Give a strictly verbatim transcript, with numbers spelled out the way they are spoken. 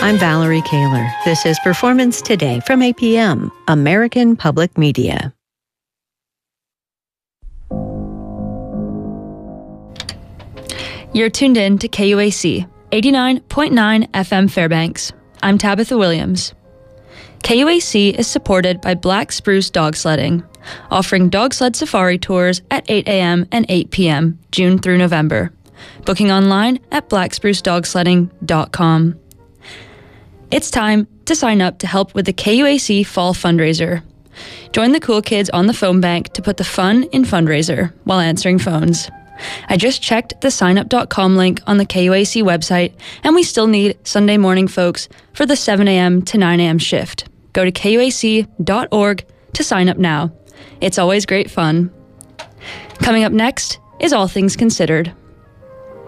I'm Valerie Kaler. This is Performance Today from A P M, American Public Media. You're tuned in to K U A C, eighty-nine point nine F M Fairbanks. I'm Tabitha Williams. K U A C is supported by Black Spruce Dog Sledding, offering dog sled safari tours at eight a.m. and eight p.m., June through November. Booking online at black spruce dog sledding dot com. It's time to sign up to help with the K U A C Fall Fundraiser. Join the cool kids on the phone bank to put the fun in fundraiser while answering phones. I just checked the sign up dot com link on the K U A C website, and we still need Sunday morning folks for the seven a.m. to nine a.m. shift. Go to K U A C dot org to sign up now. It's always great fun. Coming up next is All Things Considered.